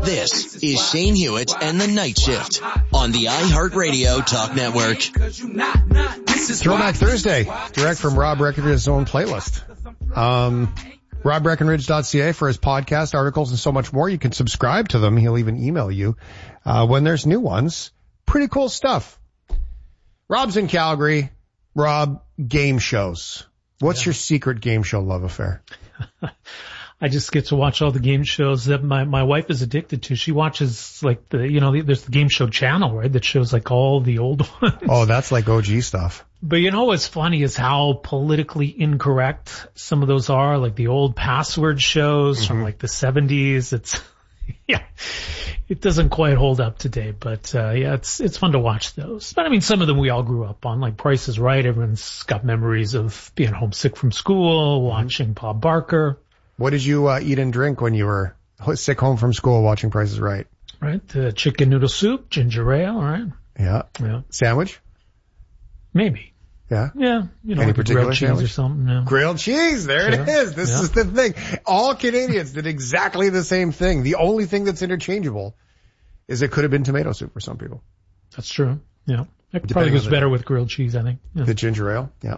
This is Shane Hewitt and the Night Shift on the iHeartRadio Talk Network. Throwback Thursday, direct from Rob Breckenridge's own playlist. RobBreckenridge.ca for his podcast, articles, and so much more. You can subscribe to them. He'll even email you when there's new ones. Pretty cool stuff. Rob's in Calgary. Rob, game shows. What's your secret game show love affair? I just get to watch all the game shows that my wife is addicted to. She watches like there's the game show channel, right? That shows like all the old ones. Oh, that's like OG stuff. But you know what's funny is how politically incorrect some of those are, like the old password shows from like the 70s. It's, yeah, it doesn't quite hold up today, but, yeah, it's fun to watch those. But I mean, some of them we all grew up on, like Price is Right. Everyone's got memories of being homesick from school, watching Bob Barker. What did you eat and drink when you were sick home from school watching Price is Right? Right. The chicken noodle soup, ginger ale, right? Yeah. Sandwich? Maybe. Yeah. Yeah. You know, any like particular grilled cheese sandwich? Or something. Yeah. Grilled cheese. There it is. This is the thing. All Canadians did exactly the same thing. The only thing that's interchangeable is it could have been tomato soup for some people. That's true. Yeah. It probably goes better with grilled cheese, I think. Yeah. The ginger ale. Yeah.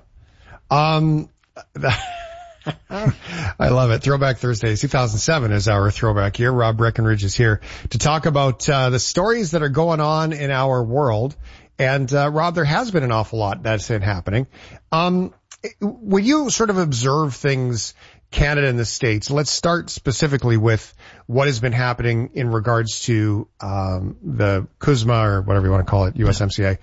I love it. Throwback Thursday 2007 is our throwback year. Rob Breckenridge is here to talk about the stories that are going on in our world. And Rob, there has been an awful lot that's been happening. When you sort of observe things, Canada and the States, let's start specifically with what has been happening in regards to the CUSMA or whatever you want to call it, USMCA.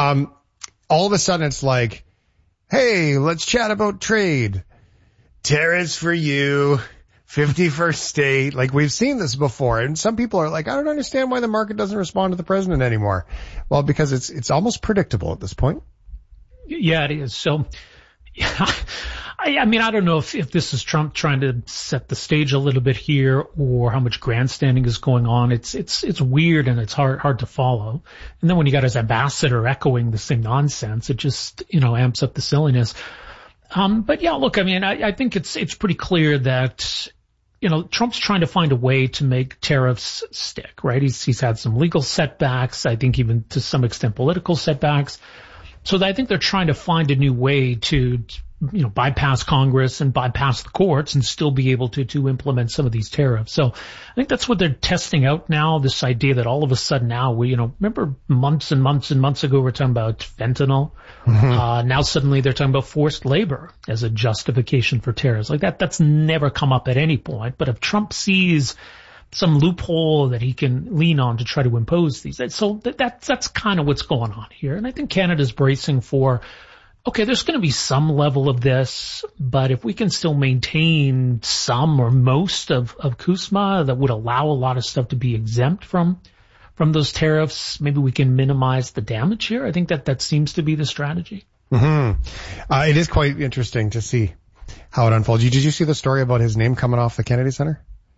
All of a sudden it's like, hey, let's chat about trade. Tariffs for you, 51st state. Like, we've seen this before. And some people are like, I don't understand why the market doesn't respond to the president anymore. Well, because it's almost predictable at this point. Yeah, it is. So, yeah, I mean, I don't know if this is Trump trying to set the stage a little bit here or how much grandstanding is going on. It's weird and it's hard to follow. And then when you got his ambassador echoing the same nonsense, it just, amps up the silliness. But yeah, look, I mean, I think it's pretty clear that, Trump's trying to find a way to make tariffs stick, right? He's had some legal setbacks, I think even to some extent political setbacks. So I think they're trying to find a new way to, bypass Congress and bypass the courts and still be able to implement some of these tariffs. So I think that's what they're testing out now, this idea that all of a sudden now remember months and months and months ago we're talking about fentanyl. Mm-hmm. Now suddenly they're talking about forced labor as a justification for tariffs. Like that's never come up at any point. But if Trump sees some loophole that he can lean on to try to impose these, so that's kind of what's going on here. And I think Canada's bracing for, okay, there's going to be some level of this, but if we can still maintain some or most of CUSMA that would allow a lot of stuff to be exempt from those tariffs, maybe we can minimize the damage here. I think that seems to be the strategy. Mm-hmm. It is quite interesting to see how it unfolds. Did you see the story about his name coming off the Kennedy Center?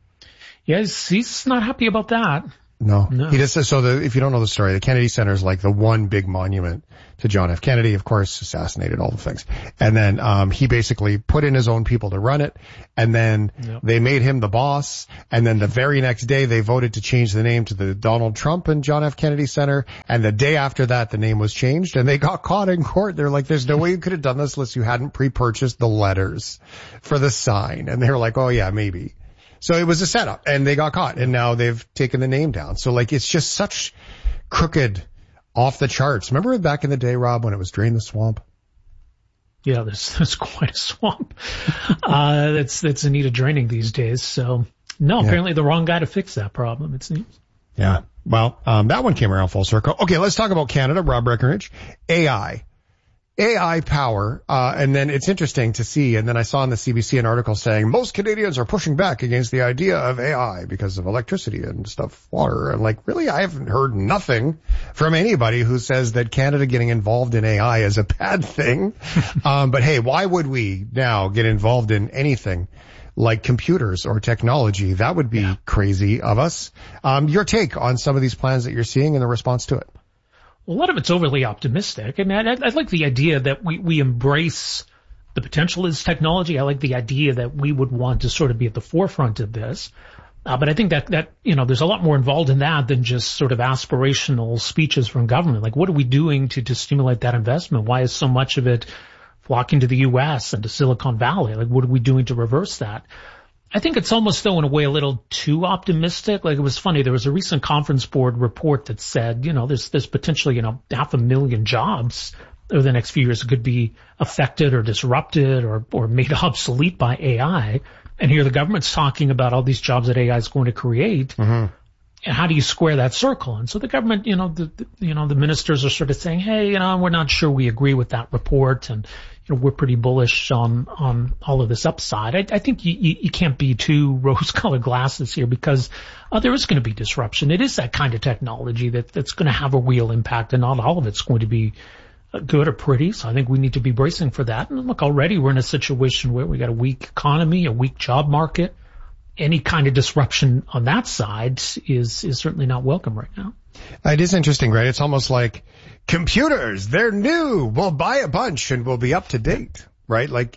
Yes, he's not happy about that. No. He just says, if you don't know the story, the Kennedy Center is like the one big monument to John F. Kennedy, of course, assassinated, all the things. And then, he basically put in his own people to run it. And then they made him the boss. And then the very next day they voted to change the name to the Donald Trump and John F. Kennedy Center. And the day after that, the name was changed and they got caught in court. They're like, there's no way you could have done this unless you hadn't pre-purchased the letters for the sign. And they were like, oh yeah, maybe. So it was a setup and they got caught and now they've taken the name down. So like it's just such crooked, off the charts. Remember back in the day, Rob, when it was Drain the Swamp? Yeah, there's quite a swamp. That's in need of draining these days. So no, apparently the wrong guy to fix that problem, it seems. Yeah. Well, that one came around full circle. Okay, let's talk about Canada, Rob Breckenridge. AI power, and then it's interesting to see, and then I saw in the CBC an article saying most Canadians are pushing back against the idea of AI because of electricity and stuff, water. And like, really, I haven't heard nothing from anybody who says that Canada getting involved in AI is a bad thing. But hey, why would we now get involved in anything like computers or technology? That would be crazy of us. Your take on some of these plans that you're seeing and the response to it? Well, a lot of it's overly optimistic. I mean, I like the idea that we embrace the potential of this technology. I like the idea that we would want to sort of be at the forefront of this. But I think that, there's a lot more involved in that than just sort of aspirational speeches from government. Like, what are we doing to stimulate that investment? Why is so much of it flocking to the U.S. and to Silicon Valley? Like, what are we doing to reverse that? I think it's almost, though, in a way, a little too optimistic. Like, it was funny. There was a recent Conference Board report that said, there's potentially, 500,000 jobs over the next few years that could be affected or disrupted or made obsolete by AI. And here the government's talking about all these jobs that AI is going to create. Mm-hmm. And how do you square that circle? And so the government, the ministers are sort of saying, hey, we're not sure we agree with that report. And, we're pretty bullish on all of this upside. I think you can't be too rose-colored glasses here because there is going to be disruption. It is that kind of technology that's going to have a real impact, and not all of it's going to be good or pretty. So I think we need to be bracing for that. And look, already we're in a situation where we got a weak economy, a weak job market. Any kind of disruption on that side is certainly not welcome right now. It is interesting, right? It's almost like computers, they're new. We'll buy a bunch and we'll be up to date, right? Like,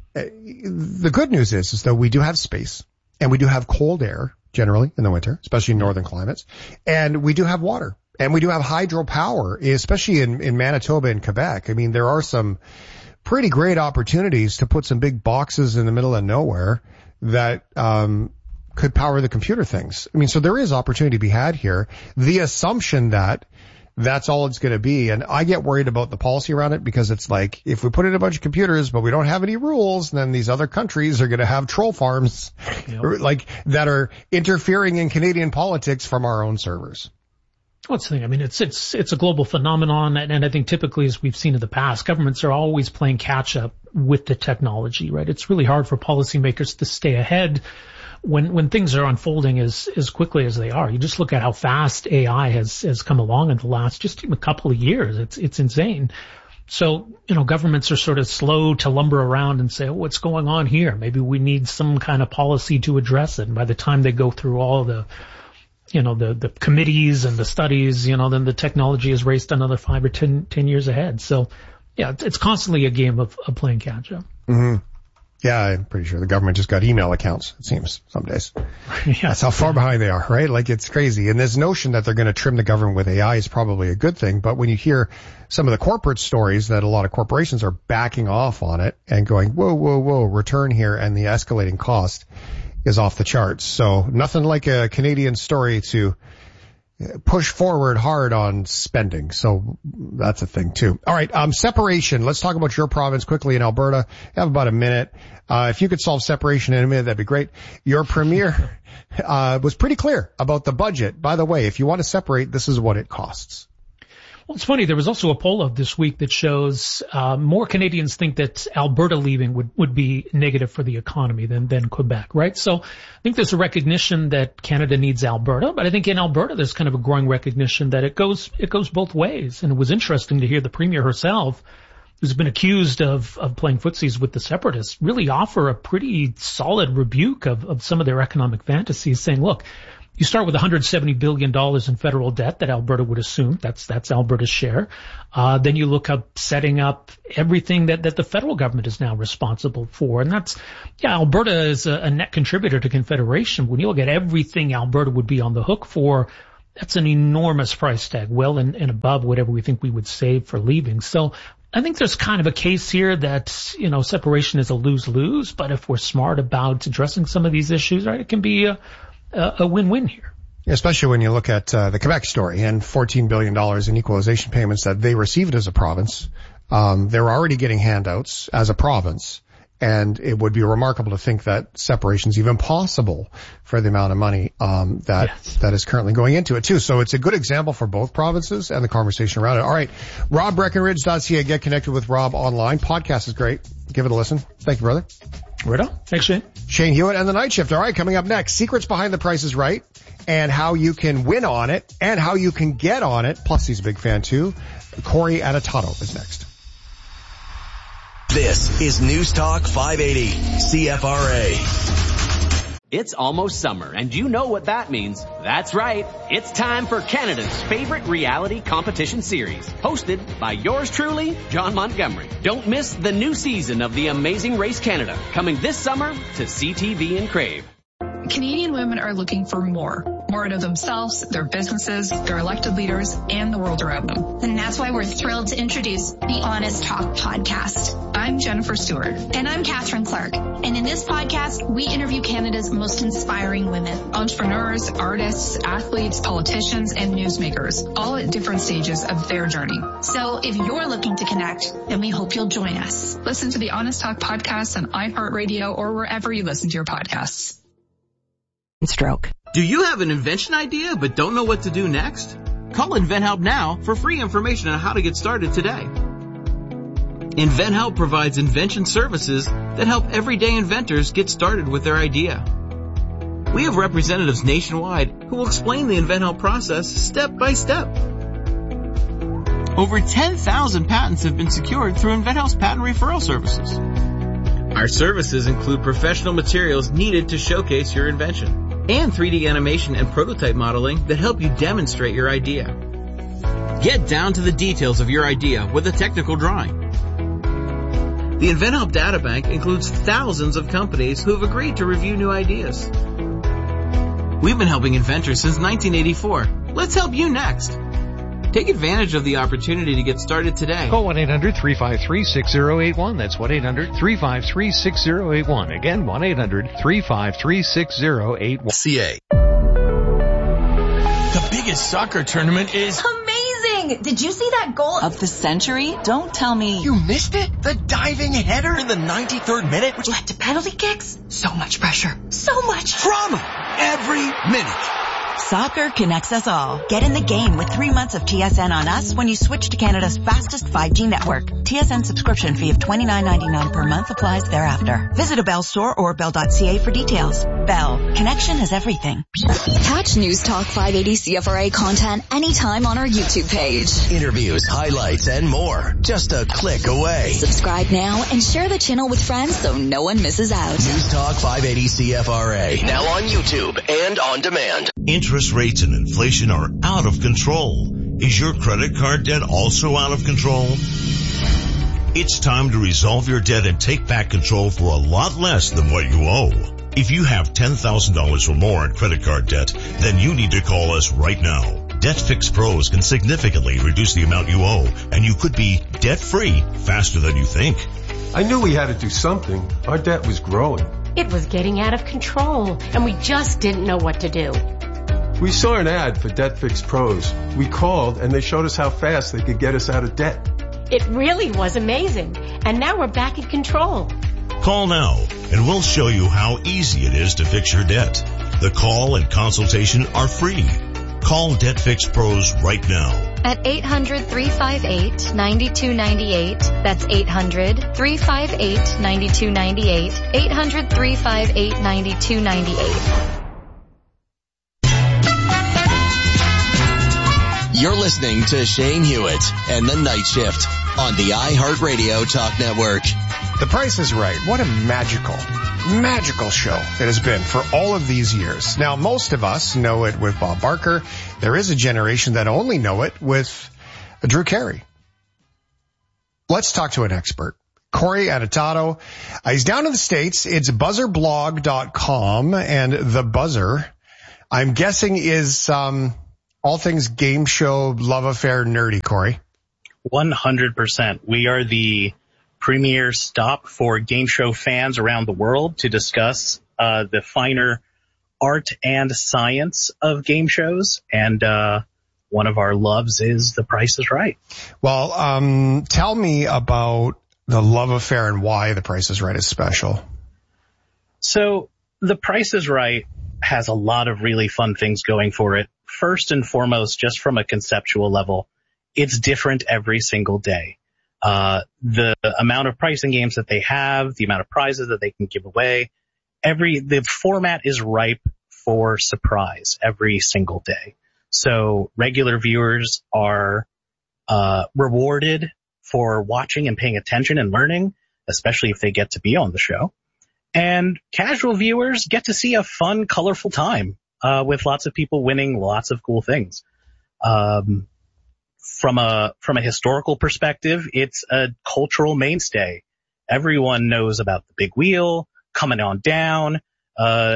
the good news is that we do have space and we do have cold air generally in the winter, especially in northern climates. And we do have water and we do have hydropower, especially in Manitoba and Quebec. I mean, there are some pretty great opportunities to put some big boxes in the middle of nowhere that could power the computer things. I mean, so there is opportunity to be had here. The assumption that that's all it's going to be, and I get worried about the policy around it because it's like, if we put in a bunch of computers but we don't have any rules, then these other countries are going to have troll farms, like, that are interfering in Canadian politics from our own servers. What's the thing? I mean, it's a global phenomenon, and I think typically, as we've seen in the past, governments are always playing catch up with the technology, right? It's really hard for policymakers to stay ahead when things are unfolding as quickly as they are. You just look at how fast AI has come along in the last just even a couple of years. It's insane. So, governments are sort of slow to lumber around and say, oh, what's going on here? Maybe we need some kind of policy to address it. And by the time they go through all the committees and the studies, then the technology is raced another 5 or 10 years ahead. So, yeah, it's constantly a game of playing catch up. Mm-hmm. Yeah, I'm pretty sure the government just got email accounts, it seems, some days. Yeah. That's how far behind they are, right? Like, it's crazy. And this notion that they're going to trim the government with AI is probably a good thing. But when you hear some of the corporate stories that a lot of corporations are backing off on it and going, whoa, return here, and the escalating cost is off the charts. So nothing like a Canadian story to push forward hard on spending. So that's a thing too. All right. Separation. Let's talk about your province quickly in Alberta. You have about a minute. If you could solve separation in a minute, that'd be great. Your premier, was pretty clear about the budget. By the way, if you want to separate, this is what it costs. Well, it's funny. There was also a poll of this week that shows more Canadians think that Alberta leaving would be negative for the economy than Quebec, right? So I think there's a recognition that Canada needs Alberta, but I think in Alberta there's kind of a growing recognition that it goes both ways. And it was interesting to hear the Premier herself, who's been accused of playing footsies with the separatists, really offer a pretty solid rebuke of some of their economic fantasies, saying, look, you start with $170 billion in federal debt that Alberta would assume. That's Alberta's share. Then you look up setting up everything that the federal government is now responsible for. And Alberta is a net contributor to Confederation. When you look at everything Alberta would be on the hook for, that's an enormous price tag, well and above whatever we think we would save for leaving. So I think there's kind of a case here that, separation is a lose-lose, but if we're smart about addressing some of these issues, right, it can be a win-win here. Especially when you look at the Quebec story and $14 billion in equalization payments that they received as a province. They're already getting handouts as a province, and it would be remarkable to think that separation is even possible for the amount of money that is currently going into it too. So it's a good example for both provinces and the conversation around it. All right, RobBreckenridge.ca. Get connected with Rob online. Podcast is great. Give it a listen. Thank you, brother. Right on. Thanks, Shane. Shane Hewitt and the Night Shift. All right, coming up next, secrets behind the Price is Right and how you can win on it and how you can get on it. Plus, he's a big fan too. Corey Adatato is next. This is News Talk 580 CFRA. It's almost summer, and you know what that means. That's right. It's time for Canada's favorite reality competition series, hosted by yours truly, John Montgomery. Don't miss the new season of The Amazing Race Canada, coming this summer to CTV and Crave. Canadian women are looking for more out of themselves, their businesses, their elected leaders, and the world around them. And that's why we're thrilled to introduce the Honest Talk podcast. I'm Jennifer Stewart. And I'm Catherine Clark. And in this podcast, we interview Canada's most inspiring women. Entrepreneurs, artists, athletes, politicians, and newsmakers, all at different stages of their journey. So if you're looking to connect, then we hope you'll join us. Listen to the Honest Talk podcast on iHeartRadio or wherever you listen to your podcasts. Stroke. Do you have an invention idea but don't know what to do next? Call InventHelp now for free information on how to get started today. InventHelp provides invention services that help everyday inventors get started with their idea. We have representatives nationwide who will explain the InventHelp process step by step. Over 10,000 patents have been secured through InventHelp's patent referral services. Our services include professional materials needed to showcase your invention and 3D animation and prototype modeling that help you demonstrate your idea. Get down to the details of your idea with a technical drawing. The InventHelp Databank includes thousands of companies who have agreed to review new ideas. We've been helping inventors since 1984. Let's help you next. Take advantage of the opportunity to get started today. Call 1-800-353-6081. That's 1-800-353-6081. Again, 1-800-353-6081. CA. The biggest soccer tournament is amazing! Did you see that goal of the century? Don't tell me. You missed it? The diving header in the 93rd minute, which led to penalty kicks? So much pressure. So much drama every minute. Soccer connects us all. Get in the game with 3 months of TSN on us when you switch to Canada's fastest 5G network. TSN subscription fee of $29.99 per month applies thereafter. Visit a Bell store or bell.ca for details. Bell. Connection has everything. Catch News Talk 580 CFRA content anytime on our YouTube page. Interviews, highlights, and more. Just a click away. Subscribe now and share the channel with friends so no one misses out. News Talk 580 CFRA. Now on YouTube and on demand. Interest rates and inflation are out of control. Is your credit card debt also out of control? It's time to resolve your debt and take back control for a lot less than what you owe. If you have $10,000 or more in credit card debt, then you need to call us right now. Debt Fix Pros can significantly reduce the amount you owe, and you could be debt-free faster than you think. I knew we had to do something. Our debt was growing. It was getting out of control, and we just didn't know what to do. We saw an ad for Debt Fix Pros. We called, and they showed us how fast they could get us out of debt. It really was amazing, and now we're back in control. Call now, and we'll show you how easy it is to fix your debt. The call and consultation are free. Call Debt Fix Pros right now. At 800-358-9298. That's 800-358-9298. 800-358-9298. You're listening to Shane Hewitt and The Night Shift on the iHeartRadio Talk Network. The Price is Right. What a magical show it has been for all of these years. Now, most of us know it with Bob Barker. There is a generation that only know it with Drew Carey. Let's talk to an expert. Corey Aditato. He's down in the States. It's buzzerblog.com, and the buzzer, I'm guessing, is all things game show, love affair, nerdy, Corey. 100%. We are the premier stop for game show fans around the world to discuss the finer art and science of game shows. And one of our loves is The Price is Right. Well, tell me about the love affair and why The Price is Right is special. So The Price is Right has a lot of really fun things going for it. First and foremost, just from a conceptual level, it's different every single day. The amount of pricing games that they have, the amount of prizes that they can give away, the format is ripe for surprise every single day. So regular viewers are rewarded for watching and paying attention and learning, especially if they get to be on the show. And casual viewers get to see a fun, colorful time with lots of people winning lots of cool things. From a historical perspective, it's a cultural mainstay. Everyone knows about the big wheel coming on down.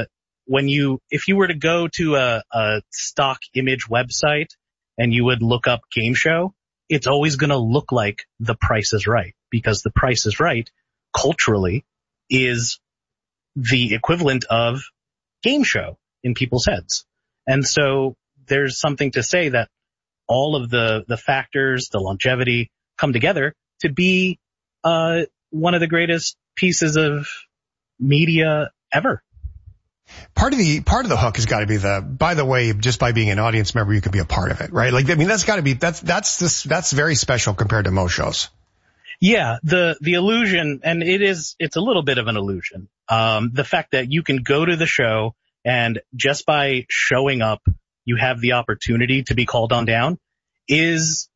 if you were to go to a stock image website and you would look up game show, it's always going to look like The Price is Right, because The Price is Right culturally is the equivalent of game show in people's heads. And so there's something to say that all of the factors, the longevity come together to be one of the greatest pieces of media ever. Part of the hook has got to be by the way, just by being an audience member, you can be a part of it, right? Like, I mean, that's very special compared to most shows. Yeah, the illusion, and it's a little bit of an illusion. The fact that you can go to the show and just by showing up, you have the opportunity to be called on down it's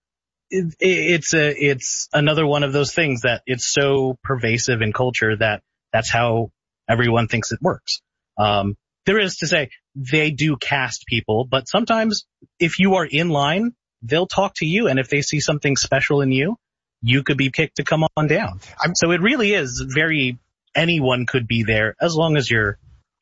another one of those things that it's so pervasive in culture that that's how everyone thinks it works. There is to say they do cast people, but sometimes if you are in line, they'll talk to you. And if they see something special in you, you could be picked to come on down. So it really is anyone could be there as long as you're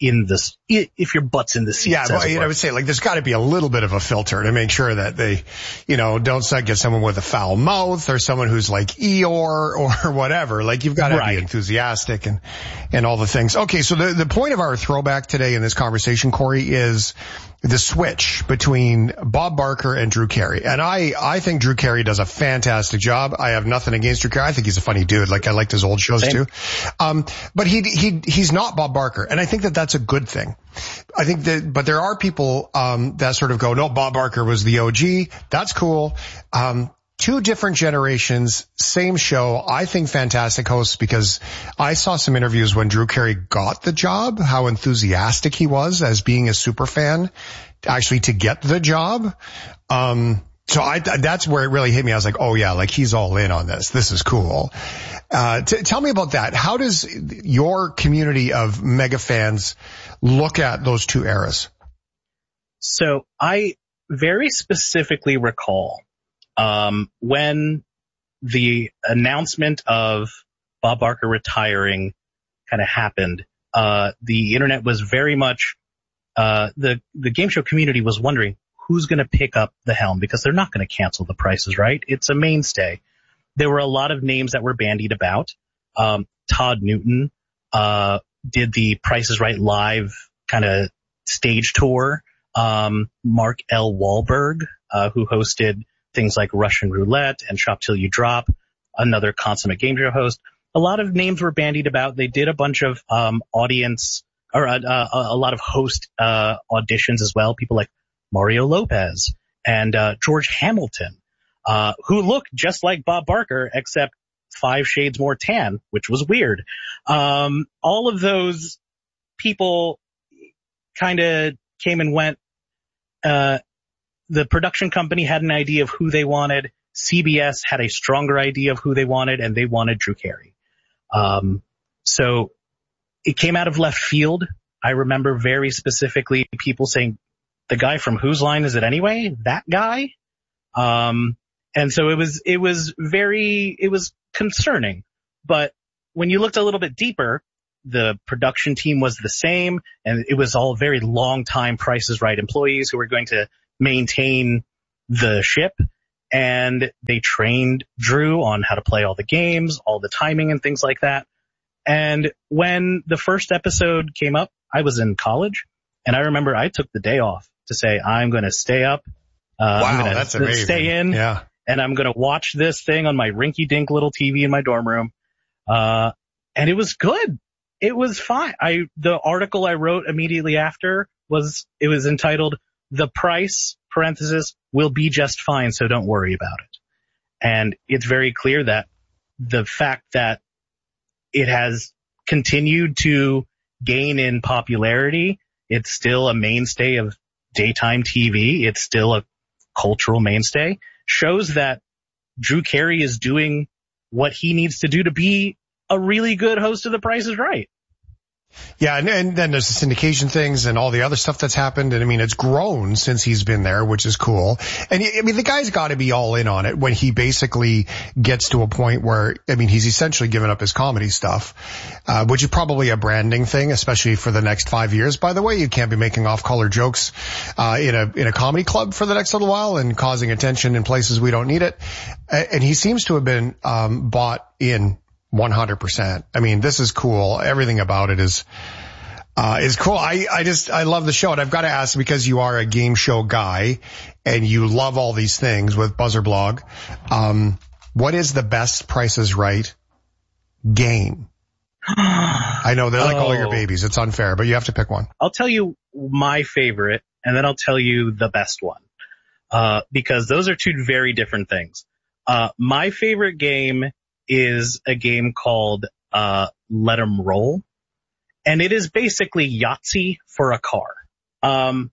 if your butt's in the seat. Yeah, but I would say, like, there's got to be a little bit of a filter to make sure that they, don't get someone with a foul mouth or someone who's like Eeyore or whatever. Like, you've got to be enthusiastic and all the things. Okay, so the point of our throwback today in this conversation, Corey, is the switch between Bob Barker and Drew Carey. And I think Drew Carey does a fantastic job. I have nothing against Drew Carey. I think he's a funny dude. Like, I liked his old shows too. But he's not Bob Barker. And I think that that's a good thing. I think but there are people, that sort of go, no, Bob Barker was the OG. That's cool. Two different generations, same show. I think fantastic hosts, because I saw some interviews when Drew Carey got the job, how enthusiastic he was as being a super fan actually to get the job. So that's where it really hit me. I was like, oh yeah, like, he's all in on this. This is cool. Tell me about that. How does your community of mega fans look at those two eras? So I very specifically recall when the announcement of Bob Barker retiring kind of happened, the internet was very much, the game show community was wondering who's going to pick up the helm, because they're not going to cancel The Price is Right. It's a mainstay. There were a lot of names that were bandied about. Todd Newton, did the Price is Right live kind of stage tour. Mark L. Wahlberg, who hosted things like Russian Roulette and Shop Till You Drop, another consummate game show host. A lot of names were bandied about. They did a bunch of audience or a lot of host auditions as well. People like Mario Lopez and George Hamilton, who looked just like Bob Barker except 5 shades more tan, which was weird. All of those people kind of came and went. The production company had an idea of who they wanted. CBS had a stronger idea of who they wanted, and they wanted Drew Carey. So it came out of left field. I remember very specifically people saying, the guy from Whose Line Is It Anyway? That guy? And so it was concerning. But when you looked a little bit deeper, the production team was the same, and it was all very long-time Price is Right employees who were going to maintain the ship, and they trained Drew on how to play all the games, all the timing and things like that. And when the first episode came up, I was in college, and I remember I took the day off to say, I'm going to stay up. I'm going to stay in, and I'm going to watch this thing on my rinky-dink little TV in my dorm room. And it was good. It was fine. The article I wrote immediately after was entitled, The Price, parenthesis, will be just fine, so don't worry about it. And it's very clear that the fact that it has continued to gain in popularity, it's still a mainstay of daytime TV, it's still a cultural mainstay, shows that Drew Carey is doing what he needs to do to be a really good host of The Price is Right. Yeah, and then there's the syndication things and all the other stuff that's happened. And I mean, it's grown since he's been there, which is cool. And I mean, the guy's got to be all in on it when he basically gets to a point where, I mean, he's essentially given up his comedy stuff, which is probably a branding thing, especially for the next 5 years. By the way, you can't be making off-color jokes, in a comedy club for the next little while and causing attention in places we don't need it. And he seems to have been, bought in 100%. I mean, this is cool. Everything about it is cool. I love the show. And I've got to ask, because you are a game show guy and you love all these things with Buzzer Blog, what is the best Price is Right game? I know they're like all your babies. It's unfair, but you have to pick one. I'll tell you my favorite, and then I'll tell you the best one, because those are two very different things. My favorite game is a game called Let 'em Roll, and it is basically Yahtzee for a car. I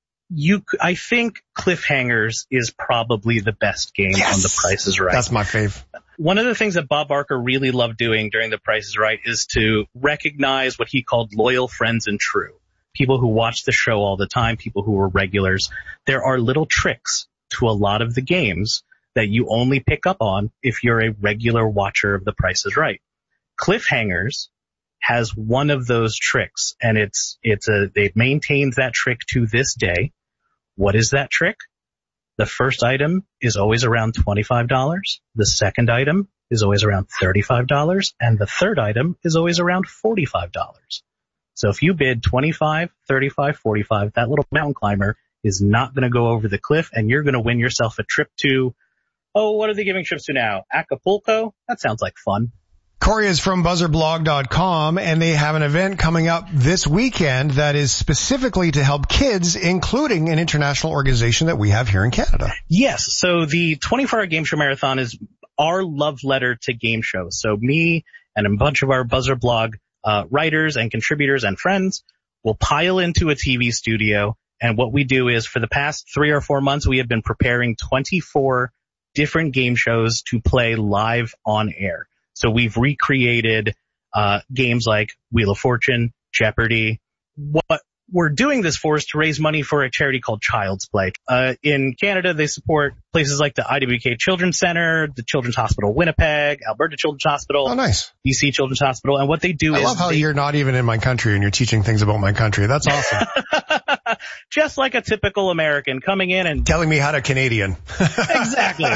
think Cliffhangers is probably the best game on The Price is Right. That's my fave. One of the things that Bob Barker really loved doing during The Price is Right is to recognize what he called loyal friends and true. People who watch the show all the time, people who are regulars. There are little tricks to a lot of the games that you only pick up on if you're a regular watcher of The Price is Right. Cliffhangers has one of those tricks, and they've maintained that trick to this day. What is that trick? The first item is always around $25. The second item is always around $35, and the third item is always around $45. So if you bid $25, $35, $45, that little mountain climber is not going to go over the cliff, and you're going to win yourself a trip to, what are they giving trips to now? Acapulco? That sounds like fun. Corey is from BuzzerBlog.com, and they have an event coming up this weekend that is specifically to help kids, including an international organization that we have here in Canada. Yes. So the 24-hour game show marathon is our love letter to game shows. So me and a bunch of our Buzzer Blog writers and contributors and friends will pile into a TV studio. And what we do is, for the past 3 or 4 months, we have been preparing 24 different game shows to play live on air. So we've recreated games like Wheel of Fortune, Jeopardy. What we're doing this for is to raise money for a charity called Child's Play. In Canada, they support places like the IWK Children's Center, the Children's Hospital Winnipeg, Alberta Children's Hospital. Oh, nice. BC Children's Hospital. And what they do is... I love how you're not even in my country and you're teaching things about my country. That's awesome. Just like a typical American coming in and... telling me how to Canadian. Exactly.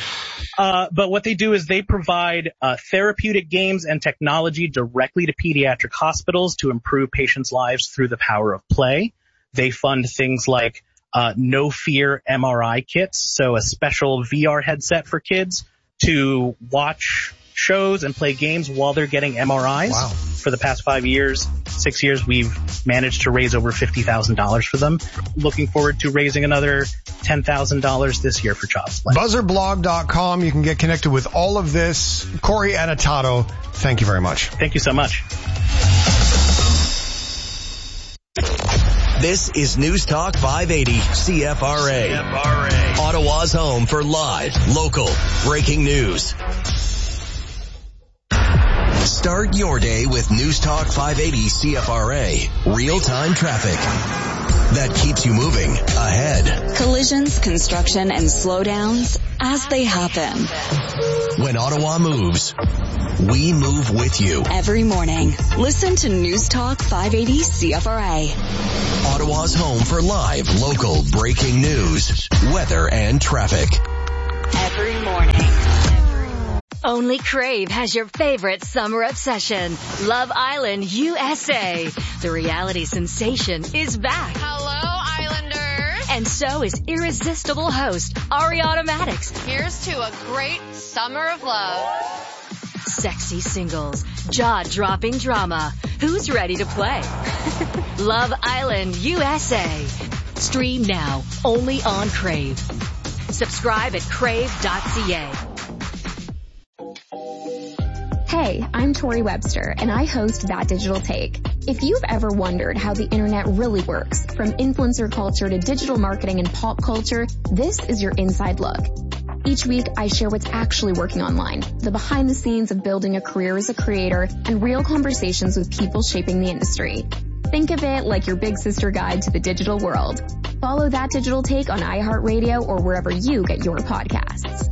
But what they do is they provide therapeutic games and technology directly to pediatric hospitals to improve patients' lives through the power of play. They fund things like No Fear MRI kits, so a special VR headset for kids to watch shows and play games while they're getting MRIs. Wow. For the past 6 years, we've managed to raise over $50,000 for them. Looking forward to raising another $10,000 this year for Child's Play. BuzzerBlog.com. You can get connected with all of this. Corey Anatato, thank you very much. Thank you so much. This is News Talk 580 CFRA. Ottawa's home for live, local, breaking news. Start your day with News Talk 580 CFRA. Real-time traffic that keeps you moving ahead. Collisions, construction, and slowdowns as they happen. When Ottawa moves, we move with you. Every morning, listen to News Talk 580 CFRA. Ottawa's home for live, local, breaking news, weather, and traffic. Every morning. Only Crave has your favorite summer obsession. Love Island USA. The reality sensation is back. Hello, Islanders. And so is irresistible host Ariana Maddox. Here's to a great summer of love. Sexy singles, jaw-dropping drama. Who's ready to play? Love Island USA. Stream now, only on Crave. Subscribe at crave.ca. Hey, I'm Tori Webster, and I host That Digital Take. If you've ever wondered how the internet really works, from influencer culture to digital marketing and pop culture, this is your inside look. Each week, I share what's actually working online, the behind the scenes of building a career as a creator, and real conversations with people shaping the industry. Think of it like your big sister guide to the digital world. Follow That Digital Take on iHeartRadio or wherever you get your podcasts.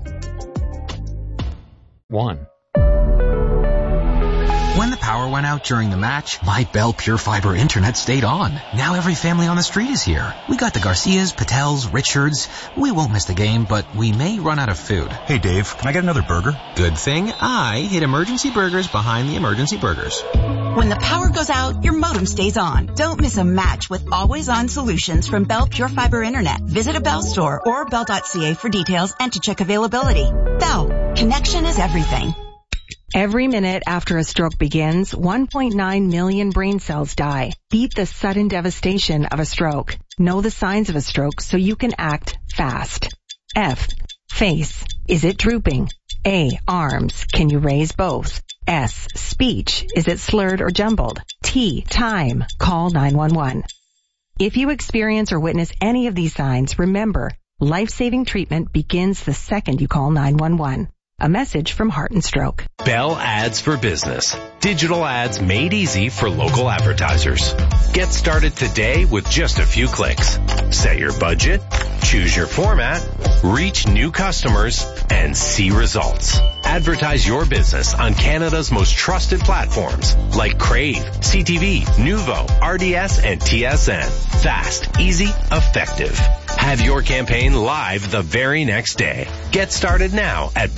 When the power went out during the match, my Bell Pure Fiber internet stayed on. Now every family on the street is here. We got the Garcias, Patels, Richards. We won't miss the game, but we may run out of food. Hey Dave, can I get another burger? Good thing I hid Emergency Burgers behind the Emergency Burgers. When the power goes out, your modem stays on. Don't miss a match with always-on solutions from Bell Pure Fiber Internet. Visit a Bell store or bell.ca for details and to check availability. Bell, connection is everything. Every minute after a stroke begins, 1.9 million brain cells die. Beat the sudden devastation of a stroke. Know the signs of a stroke so you can act fast. F. Face. Is it drooping? A. Arms. Can you raise both? S. Speech. Is it slurred or jumbled? T. Time. Call 911. If you experience or witness any of these signs, remember, life-saving treatment begins the second you call 911. A message from Heart and Stroke. Bell Ads for Business. Digital ads made easy for local advertisers. Get started today with just a few clicks. Set your budget, choose your format, reach new customers, and see results. Advertise your business on Canada's most trusted platforms like Crave, CTV, Nuvo, RDS, and TSN. Fast, easy, effective. Have your campaign live the very next day. Get started now at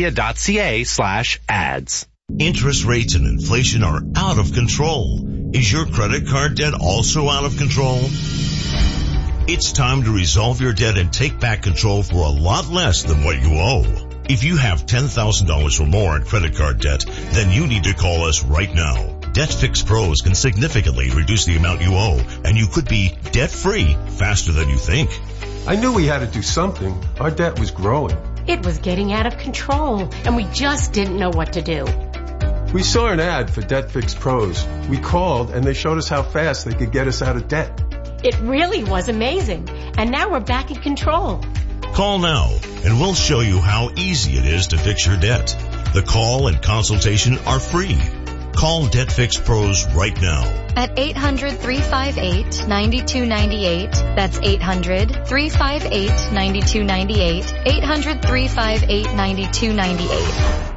bellmedia.ca/ads. Interest rates and inflation are out of control. Is your credit card debt also out of control? It's time to resolve your debt and take back control for a lot less than what you owe. If you have $10,000 or more in credit card debt, then you need to call us right now. DebtFix Pros can significantly reduce the amount you owe, and you could be debt-free faster than you think. I knew we had to do something. Our debt was growing. It was getting out of control, and we just didn't know what to do. We saw an ad for DebtFix Pros. We called, and they showed us how fast they could get us out of debt. It really was amazing, and now we're back in control. Call now, and we'll show you how easy it is to fix your debt. The call and consultation are free. Call DebtFix Pros right now. At 800-358-9298. That's 800-358-9298. 800-358-9298.